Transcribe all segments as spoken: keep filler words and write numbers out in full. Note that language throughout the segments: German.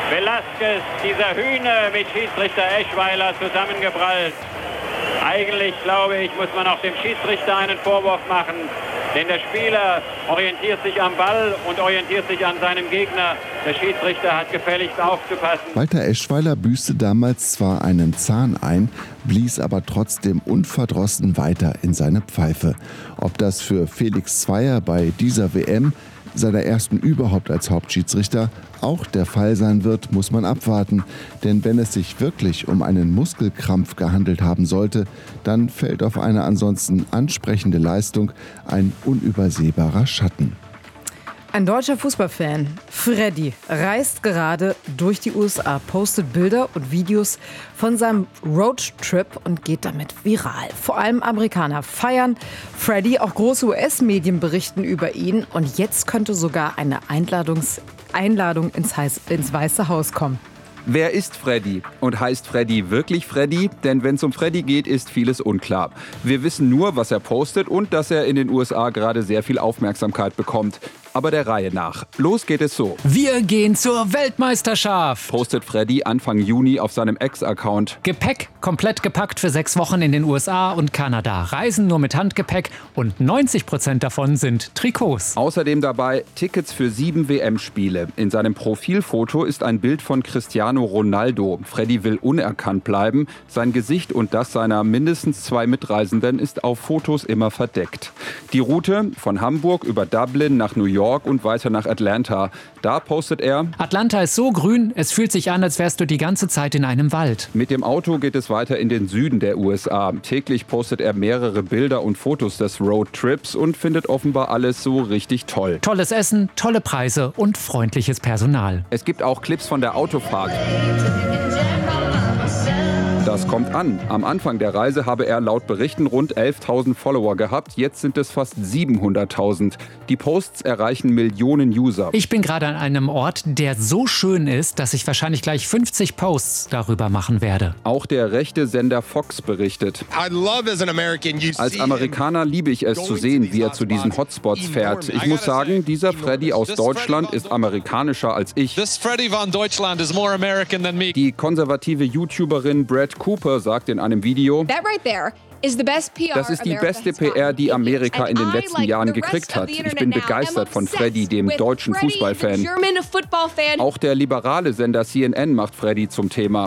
Velasquez, dieser Hühner mit Schiedsrichter Eschweiler zusammengeprallt. Eigentlich, glaube ich, muss man auch dem Schiedsrichter einen Vorwurf machen, denn der Spieler orientiert sich am Ball und orientiert sich an seinem Gegner. Der Schiedsrichter hat gefälligst aufzupassen. Walter Eschweiler büßte damals zwar einen Zahn ein, blies aber trotzdem unverdrossen weiter in seine Pfeife. Ob das für Felix Zweier bei dieser W M, seiner ersten überhaupt als Hauptschiedsrichter, auch der Fall sein wird, muss man abwarten. Denn wenn es sich wirklich um einen Muskelkrampf gehandelt haben sollte, dann fällt auf eine ansonsten ansprechende Leistung ein unübersehbarer Schatten. Ein deutscher Fußballfan, Freddy, reist gerade durch die U S A, postet Bilder und Videos von seinem Roadtrip und geht damit viral. Vor allem Amerikaner feiern Freddy, auch große U S-Medien berichten über ihn und jetzt könnte sogar eine Einladungs- Einladung ins, Heiß- ins Weiße Haus kommen. Wer ist Freddy? Und heißt Freddy wirklich Freddy? Denn wenn es um Freddy geht, ist vieles unklar. Wir wissen nur, was er postet und dass er in den U S A gerade sehr viel Aufmerksamkeit bekommt. Aber der Reihe nach. Los geht es so. Wir gehen zur Weltmeisterschaft, Postet Freddy Anfang Juni auf seinem Ex-Account. Gepäck komplett gepackt für sechs Wochen in den U S A und Kanada. Reisen nur mit Handgepäck und neunzig Prozent davon sind Trikots. Außerdem dabei Tickets für sieben W M-Spiele. In seinem Profilfoto ist ein Bild von Cristiano Ronaldo. Freddy will unerkannt bleiben. Sein Gesicht und das seiner mindestens zwei Mitreisenden ist auf Fotos immer verdeckt. Die Route von Hamburg über Dublin nach New York und weiter nach Atlanta. Da postet er: Atlanta ist so grün, es fühlt sich an, als wärst du die ganze Zeit in einem Wald. Mit dem Auto geht es weiter in den Süden der U S A. Täglich postet er mehrere Bilder und Fotos des Roadtrips und findet offenbar alles so richtig toll. Tolles Essen, tolle Preise und freundliches Personal. Es gibt auch Clips von der Autofahrt. Das kommt an. Am Anfang der Reise habe er laut Berichten rund elftausend Follower gehabt. Jetzt sind es fast siebenhunderttausend. Die Posts erreichen Millionen User. Ich bin gerade an einem Ort, der so schön ist, dass ich wahrscheinlich gleich fünfzig Posts darüber machen werde. Auch der rechte Sender Fox berichtet. Als Amerikaner liebe ich es zu sehen, wie er zu diesen Hotspots fährt. Ich muss sagen, dieser Freddy aus Deutschland ist amerikanischer als ich. Die konservative YouTuberin Brad Cooper sagt in einem Video: Das ist die beste P R, die Amerika in den letzten Jahren gekriegt hat. Ich bin begeistert von Freddy, dem deutschen Fußballfan. Auch der liberale Sender C N N macht Freddy zum Thema.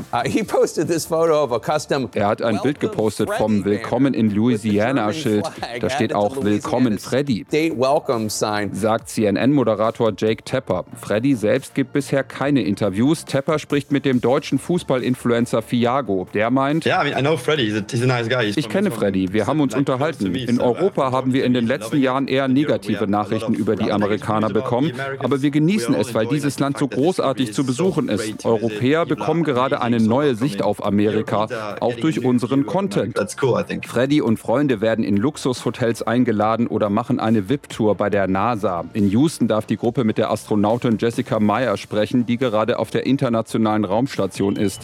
Er hat ein Bild gepostet vom Willkommen in Louisiana-Schild. Da steht auch Willkommen Freddy, sagt C N N-Moderator Jake Tapper. Freddy selbst gibt bisher keine Interviews. Tapper spricht mit dem deutschen Fußball-Influencer Fiago. Der meint: Ich kenne Freddy, wir haben uns unterhalten. In Europa haben wir in den letzten Jahren eher negative Nachrichten über die Amerikaner bekommen, aber wir genießen es, weil dieses Land so großartig zu besuchen ist. Europäer bekommen gerade eine neue Sicht auf Amerika, auch durch unseren Content. Freddy und Freunde werden in Luxushotels eingeladen oder machen eine V I P-Tour bei der NASA. In Houston darf die Gruppe mit der Astronautin Jessica Meyer sprechen, die gerade auf der internationalen Raumstation ist.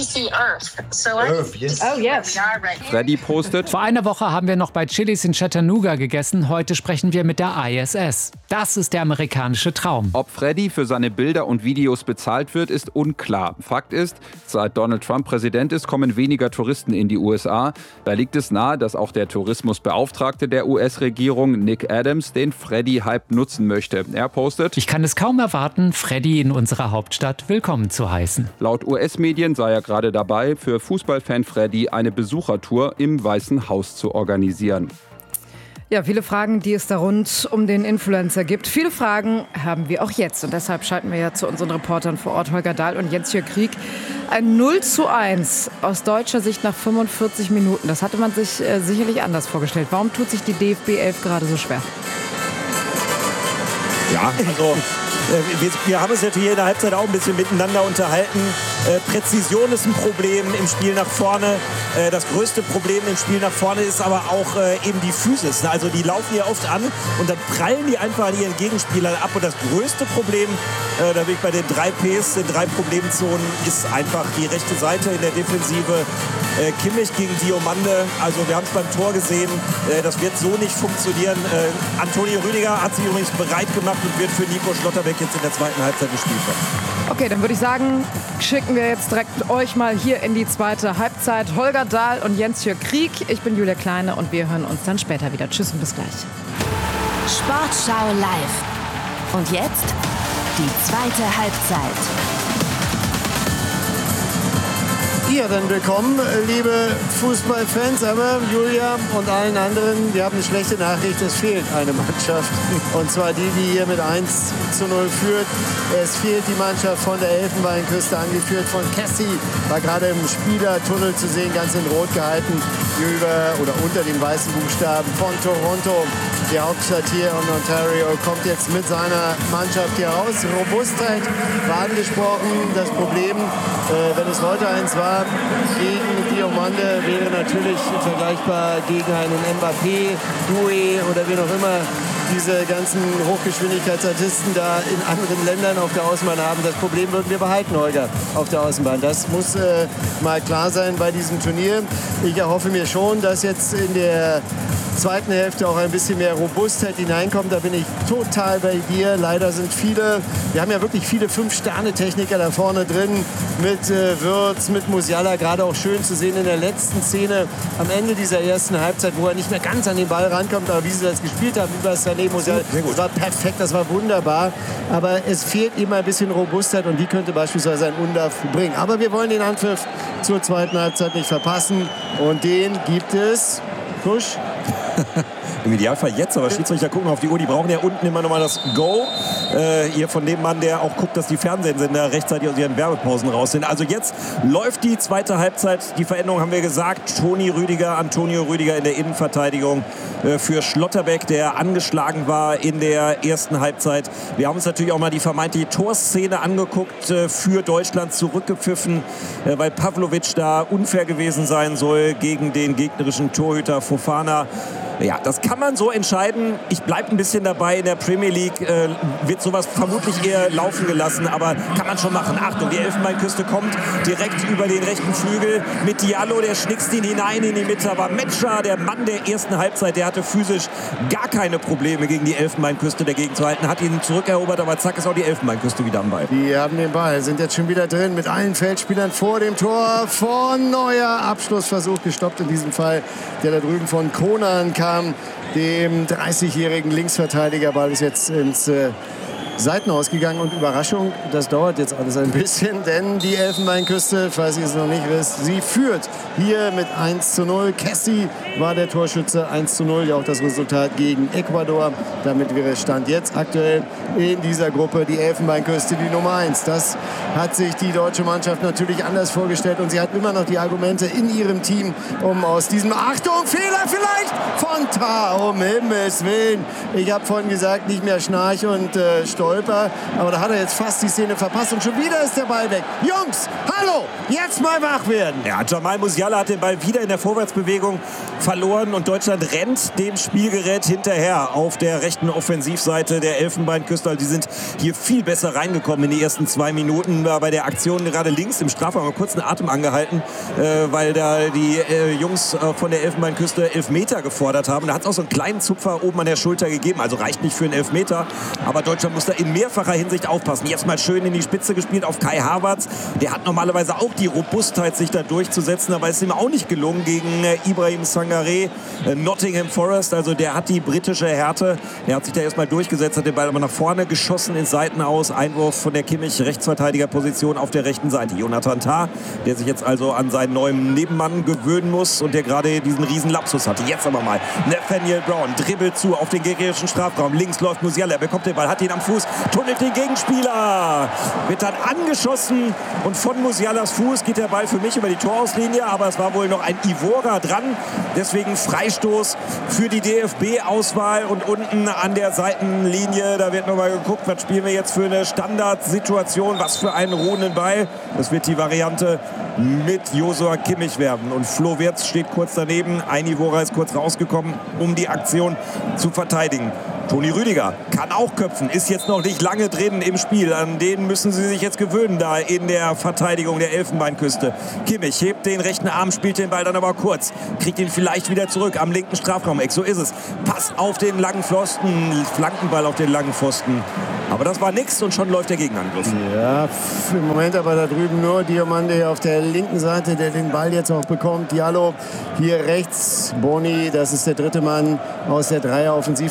Freddy postet: Vor einer Woche haben wir noch bei Chili's in Chattanooga gegessen. Heute sprechen wir mit der I S S. Das ist der amerikanische Traum. Ob Freddy für seine Bilder und Videos bezahlt wird, ist unklar. Fakt ist, seit Donald Trump Präsident ist, kommen weniger Touristen in die U S A. Da liegt es nahe, dass auch der Tourismusbeauftragte der U S-Regierung, Nick Adams, den Freddy-Hype nutzen möchte. Er postet: Ich kann es kaum erwarten, Freddy in unserer Hauptstadt willkommen zu heißen. Laut U S-Medien sei er gerade dabei, für Fußballfan Freddy eine Besuchertour im Weißen Haus zu organisieren. Ja, viele Fragen, die es da rund um den Influencer gibt. Viele Fragen haben wir auch jetzt. Und deshalb schalten wir ja zu unseren Reportern vor Ort, Holger Dahl und Jens-Jörg Krieg. Ein null zu eins aus deutscher Sicht nach fünfundvierzig Minuten. Das hatte man sich äh, sicherlich anders vorgestellt. Warum tut sich die D F B elf gerade so schwer? Ja, also wir, wir haben uns natürlich in der Halbzeit auch ein bisschen miteinander unterhalten. Äh, Präzision ist ein Problem im Spiel nach vorne. Äh, das größte Problem im Spiel nach vorne ist aber auch äh, eben die Physis. Also die laufen hier oft an und dann prallen die einfach an ihren Gegenspielern ab. Und das größte Problem, äh, da bin ich bei den drei Ps, den drei Problemzonen, ist einfach die rechte Seite in der Defensive. Äh, Kimmich gegen Diomande, also wir haben es beim Tor gesehen, äh, das wird so nicht funktionieren. Äh, Antonio Rüdiger hat sich übrigens bereit gemacht und wird für Nico Schlotterbeck jetzt in der zweiten Halbzeit gespielt werden. Okay, dann würde ich sagen, schicken wir jetzt direkt euch mal hier in die zweite Halbzeit. Holger Dahl und Jens-Jörg Krieg. Ich bin Julia Kleine und wir hören uns dann später wieder. Tschüss und bis gleich. Sportschau live. Und jetzt die zweite Halbzeit. Ja, dann willkommen, liebe Fußballfans, aber Julia und allen anderen, wir haben eine schlechte Nachricht, es fehlt eine Mannschaft. Und zwar die, die hier mit eins zu null führt. Es fehlt die Mannschaft von der Elfenbeinküste, angeführt von Cassie, war gerade im Spielertunnel zu sehen, ganz in Rot gehalten, über oder unter den weißen Buchstaben von Toronto. Die Hauptstadt hier in Ontario kommt jetzt mit seiner Mannschaft hier raus. Robustheit war angesprochen. Das Problem, äh, wenn es heute eins war, gegen Diomande, wäre natürlich vergleichbar gegen einen Mbappé, Doué oder wen auch immer diese ganzen Hochgeschwindigkeitsartisten da in anderen Ländern auf der Außenbahn haben. Das Problem würden wir behalten, Holger, auf der Außenbahn. Das muss äh, mal klar sein bei diesem Turnier. Ich erhoffe mir schon, dass jetzt in der zweiten Hälfte auch ein bisschen mehr Robustheit hineinkommt. Da bin ich total bei dir. Leider sind viele, wir haben ja wirklich viele Fünf-Sterne-Techniker da vorne drin mit äh, Würz, mit Musiala, gerade auch schön zu sehen in der letzten Szene am Ende dieser ersten Halbzeit, wo er nicht mehr ganz an den Ball rankommt, aber wie sie das gespielt haben über Sané, Musiala, das war perfekt, das war wunderbar, aber es fehlt immer ein bisschen Robustheit und die könnte beispielsweise ein Undaf bringen. Aber wir wollen den Anpfiff zur zweiten Halbzeit nicht verpassen und den gibt es, Kusch. Im Idealfall jetzt, aber Schiedsrichter gucken auf die Uhr, die brauchen ja unten immer noch mal das Go. Äh, hier von dem Mann, der auch guckt, dass die Fernsehsender rechtzeitig aus ihren Werbepausen raus sind. Also jetzt läuft die zweite Halbzeit. Die Veränderung haben wir gesagt. Toni Rüdiger, Antonio Rüdiger in der Innenverteidigung äh, für Schlotterbeck, der angeschlagen war in der ersten Halbzeit. Wir haben uns natürlich auch mal die vermeintliche Torszene angeguckt, äh, für Deutschland zurückgepfiffen, äh, weil Pavlovic da unfair gewesen sein soll gegen den gegnerischen Torhüter Fofana. Ja, das kann man so entscheiden. Ich bleibe ein bisschen dabei. In der Premier League äh, wird sowas vermutlich eher laufen gelassen, aber kann man schon machen. Achtung, die Elfenbeinküste kommt direkt über den rechten Flügel mit Diallo, der schnickst ihn hinein in die Mitte. Aber Metscher, der Mann der ersten Halbzeit, der hatte physisch gar keine Probleme gegen die Elfenbeinküste dagegen zu halten, hat ihn zurückerobert, aber zack ist auch die Elfenbeinküste wieder am Ball. Die haben den Ball, sind jetzt schon wieder drin mit allen Feldspielern vor dem Tor von Neuer. Abschlussversuch gestoppt in diesem Fall, der da drüben von Konan kam. Dem dreißigjährigen Linksverteidiger. Ball ist jetzt ins äh, Seitenhaus gegangen und Überraschung, das dauert jetzt alles ein bisschen, denn die Elfenbeinküste, falls ihr es noch nicht wisst, sie führt hier mit eins zu null. Cassie war der Torschütze, eins zu null, ja auch das Resultat gegen Ecuador. Damit wäre Stand jetzt aktuell in dieser Gruppe die Elfenbeinküste die Nummer eins. Das hat sich die deutsche Mannschaft natürlich anders vorgestellt und sie hat immer noch die Argumente in ihrem Team, um aus diesem, Achtung, Fehler vielleicht von Ta, um Himmels Willen. Ich habe vorhin gesagt, nicht mehr Schnarch und äh, Stolper, aber da hat er jetzt fast die Szene verpasst und schon wieder ist der Ball weg. Jungs, hallo, jetzt mal wach werden. Ja, Jamal Musiala hat den Ball wieder in der Vorwärtsbewegung verloren und Deutschland rennt dem Spielgerät hinterher auf der rechten Offensivseite der Elfenbeinküste. Also die sind hier viel besser reingekommen in die ersten zwei Minuten. Bei der Aktion gerade links im Strafraum kurz einen Atem angehalten, äh, weil da die äh, Jungs äh, von der Elfenbeinküste Elfmeter gefordert haben. Da hat es auch so einen kleinen Zupfer oben an der Schulter gegeben. Also reicht nicht für einen Elfmeter, aber Deutschland muss da in mehrfacher Hinsicht aufpassen. Jetzt mal schön in die Spitze gespielt auf Kai Havertz. Der hat normalerweise auch die Robustheit, sich da durchzusetzen, aber es ist ihm auch nicht gelungen gegen äh, Ibrahim Sangaré, äh, Nottingham Forest. Also der hat die britische Härte. Der hat sich da erstmal durchgesetzt, hat den Ball aber nach vorne geschossen ins Seitenaus. Einwurf von der Kimmich, Rechtsverteidigerposition auf der rechten Seite. Jonathan Tah, der sich jetzt also an seinen neuen Nebenmann gewöhnen muss und der gerade diesen riesen Lapsus hatte. Jetzt aber mal Nathaniel Brown dribbelt zu auf den gegnerischen Strafraum. Links läuft Musiala, bekommt den Ball, hat ihn am Fuß, tunnelt den Gegenspieler, wird dann angeschossen und von Musialas Fuß geht der Ball für mich über die Torauslinie, aber es war wohl noch ein Ivora dran, deswegen Freistoß für die D F B-Auswahl und unten an der Seitenlinie, da wird nochmal geguckt, was spielen wir jetzt für eine Standardsituation, was für einen ruhenden Ball, das wird die Variante mit Josua Kimmich werden und Flo Wirtz steht kurz daneben, ein Ivora ist kurz rausgekommen, um die Aktion zu verteidigen. Toni Rüdiger kann auch köpfen, ist jetzt noch nicht lange drin im Spiel. An den müssen sie sich jetzt gewöhnen da in der Verteidigung der Elfenbeinküste. Kimmich hebt den rechten Arm, spielt den Ball dann aber kurz. Kriegt ihn vielleicht wieder zurück am linken Strafraumeck. So ist es. Pass auf den langen Pfosten, Flankenball auf den langen Pfosten. Aber das war nix und schon läuft der Gegenangriff. Ja, im Moment aber da drüben nur Diomande auf der linken Seite, der den Ball jetzt auch bekommt. Diallo hier rechts. Boni, das ist der dritte Mann aus der Dreier-Offensivreihe.